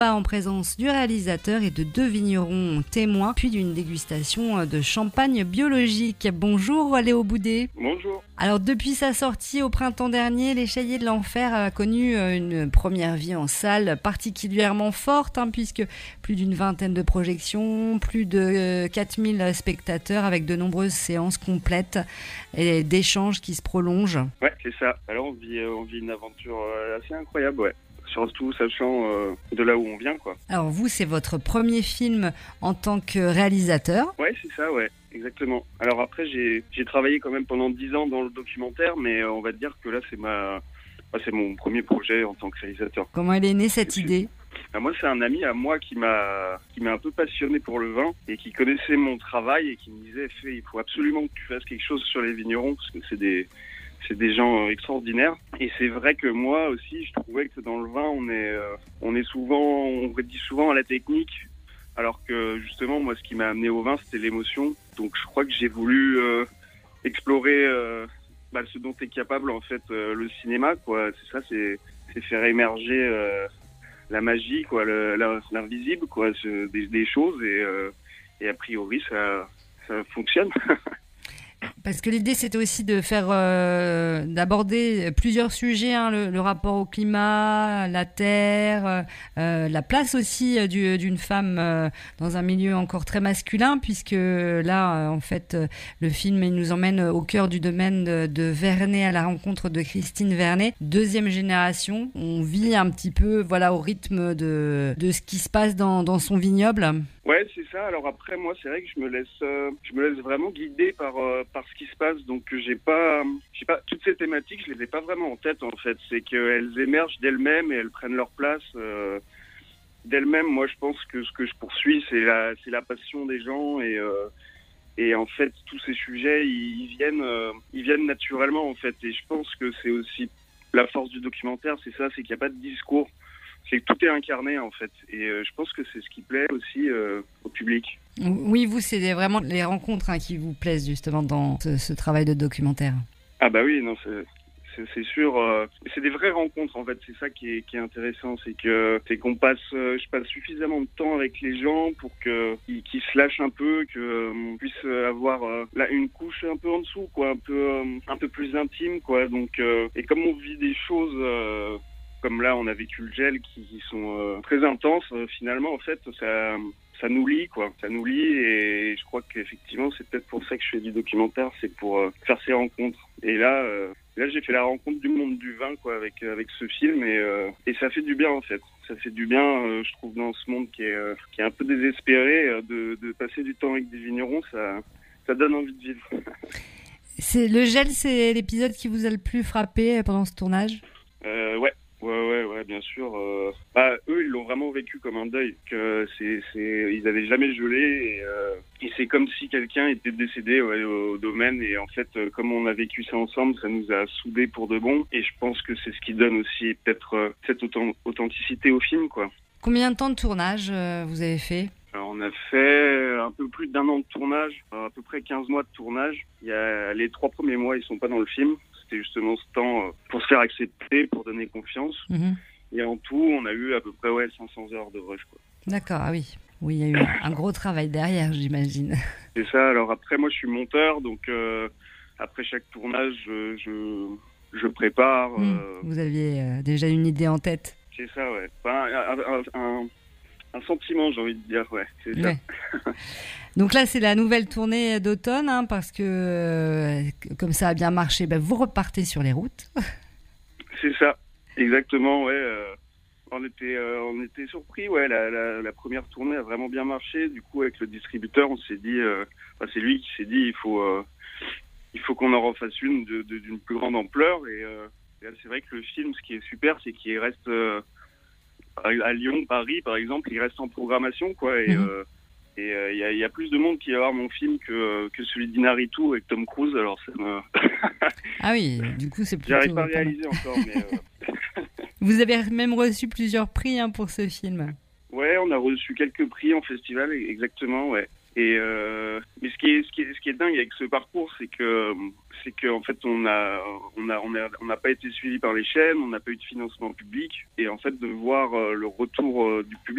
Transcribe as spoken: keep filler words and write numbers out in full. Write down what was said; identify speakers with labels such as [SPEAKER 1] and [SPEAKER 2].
[SPEAKER 1] En présence du réalisateur et de deux vignerons témoins, puis d'une dégustation de champagne biologique. Bonjour Léo Boudet.
[SPEAKER 2] Bonjour.
[SPEAKER 1] Alors depuis sa sortie au printemps dernier, Les Chayers de l'Enfer a connu une première vie en salle particulièrement forte, hein, puisque plus d'une vingtaine de projections, plus de quatre mille spectateurs avec de nombreuses séances complètes et d'échanges qui se prolongent.
[SPEAKER 2] Ouais, c'est ça. Alors on vit, on vit une aventure assez incroyable, ouais. Surtout sachant euh, de là où on vient, quoi.
[SPEAKER 1] Alors vous, c'est votre premier film en tant que réalisateur.
[SPEAKER 2] Ouais, c'est ça, ouais, exactement. Alors après, j'ai, j'ai travaillé quand même pendant dix ans dans le documentaire, mais euh, on va dire que là, c'est ma, ah, c'est mon premier projet en tant que réalisateur.
[SPEAKER 1] Comment elle est née cette idée ?
[SPEAKER 2] Ah, moi, c'est un ami à moi qui m'a, qui m'a un peu passionné pour le vin et qui connaissait mon travail et qui me disait, Fais, il faut absolument que tu fasses quelque chose sur les vignerons parce que c'est des C'est des gens extraordinaires. Et c'est vrai que moi aussi, je trouvais que dans le vin, on est, euh, on est souvent, on rédige souvent à la technique. Alors que justement, moi, ce qui m'a amené au vin, c'était l'émotion. Donc je crois que j'ai voulu euh, explorer euh, bah, ce dont est capable en fait euh, le cinéma, quoi. C'est ça, c'est, c'est faire émerger euh, la magie, quoi, le, la, l'invisible, quoi, ce, des, des choses. Et, euh, et a priori, ça, ça fonctionne.
[SPEAKER 1] Parce que l'idée, c'était aussi de faire, euh, d'aborder plusieurs sujets, hein, le, le rapport au climat, la terre, euh, la place aussi du, d'une femme euh, dans un milieu encore très masculin, puisque là, en fait, le film il nous emmène au cœur du domaine de, de Vernet à la rencontre de Christine Vernet, deuxième génération. On vit un petit peu, voilà, au rythme de de ce qui se passe dans dans son vignoble.
[SPEAKER 2] Ouais, c'est ça. Alors après, moi, c'est vrai que je me laisse, euh, je me laisse vraiment guider par euh, par ce qui se passe. Donc, j'ai pas, j'ai pas toutes ces thématiques, je les ai pas vraiment en tête en fait. C'est qu'elles émergent d'elles-mêmes et elles prennent leur place euh, d'elles-mêmes. Moi, je pense que ce que je poursuis, c'est la, c'est la passion des gens et euh, et en fait, tous ces sujets, ils, ils viennent, euh, ils viennent naturellement en fait. Et je pense que c'est aussi la force du documentaire, c'est ça, c'est qu'il n'y a pas de discours. C'est que tout est incarné en fait et euh, je pense que c'est ce qui plaît aussi euh, au public.
[SPEAKER 1] Oui, vous, c'est vraiment les rencontres hein, qui vous plaisent justement dans ce, ce travail de documentaire.
[SPEAKER 2] Ah bah oui, non, c'est, c'est, c'est sûr. Euh, c'est des vraies rencontres en fait, c'est ça qui est, qui est intéressant, c'est que c'est qu'on passe, euh, je passe suffisamment de temps avec les gens pour que qu'ils, qu'ils se lâchent un peu, que euh, on puisse avoir euh, là une couche un peu en dessous, quoi, un peu euh, un peu plus intime, quoi. Donc euh, et comme on vit des choses. Euh, Comme là, on a vécu le gel qui, qui sont euh, très intenses. Euh, finalement, en fait, ça, ça nous lie, quoi. Ça nous lie, et je crois qu'effectivement, c'est peut-être pour ça que je fais du documentaire, c'est pour euh, faire ces rencontres. Et là, euh, là, j'ai fait la rencontre du monde du vin, quoi, avec avec ce film, et euh, et ça fait du bien, en fait. Ça fait du bien, euh, je trouve, dans ce monde qui est euh, qui est un peu désespéré, euh, de de passer du temps avec des vignerons, ça ça donne envie de vivre.
[SPEAKER 1] C'est le gel, c'est l'épisode qui vous a le plus frappé pendant ce tournage ?
[SPEAKER 2] Euh, ouais. Ouais, ouais, ouais, bien sûr. Euh, bah, eux, ils l'ont vraiment vécu comme un deuil. Que c'est, c'est, ils avaient jamais gelé et, euh, et c'est comme si quelqu'un était décédé ouais, au, au domaine. Et en fait, euh, comme on a vécu ça ensemble, ça nous a soudés pour de bon. Et je pense que c'est ce qui donne aussi peut-être euh, cette authenticité au film, quoi.
[SPEAKER 1] Combien de temps de tournage euh, vous avez fait ?
[SPEAKER 2] Alors, on a fait un peu plus d'un an de tournage, à peu près quinze mois de tournage. Il y a les trois premiers mois, ils sont pas dans le film. C'était justement ce temps pour se faire accepter, pour donner confiance. Mmh. Et en tout, on a eu à peu près ouais, cinq cents heures de rush, quoi.
[SPEAKER 1] D'accord, ah oui. Oui, il y a eu un gros travail derrière, j'imagine.
[SPEAKER 2] C'est ça. Alors après, moi, je suis monteur, donc euh, après chaque tournage, je, je, je prépare.
[SPEAKER 1] Mmh. Euh... Vous aviez euh, déjà une idée en tête.
[SPEAKER 2] C'est ça, ouais. Enfin, un, un, un, un sentiment, j'ai envie de dire, ouais. C'est ouais. ça.
[SPEAKER 1] Donc là, c'est la nouvelle tournée d'automne, hein, parce que euh, comme ça a bien marché, ben, vous repartez sur les routes. C'est
[SPEAKER 2] ça, exactement, ouais. Euh, on était, euh, on était surpris, ouais. La, la, la première tournée a vraiment bien marché. Du coup, avec le distributeur, on s'est dit, euh, enfin, c'est lui qui s'est dit, il faut, euh, il faut qu'on en refasse une de, de, d'une plus grande ampleur. Et, euh, et là, c'est vrai que le film, ce qui est super, c'est qu'il reste euh, à Lyon, Paris, par exemple, il reste en programmation, quoi. Et mmh. euh, Et il euh, y, y a plus de monde qui va voir mon film que, que celui d'Inarritu avec Tom Cruise, alors ça me...
[SPEAKER 1] Ah oui, du coup c'est plutôt...
[SPEAKER 2] J'arrive pas à réaliser encore, mais... Euh...
[SPEAKER 1] Vous avez même reçu plusieurs prix hein, pour ce film.
[SPEAKER 2] Ouais, on a reçu quelques prix en festival, exactement, ouais. Et euh, mais ce qui est ce qui est ce qui est dingue avec ce parcours, c'est que c'est que en fait on a on a on a on n'a pas été suivi par les chaînes, on n'a pas eu de financement public, et en fait de voir le retour du public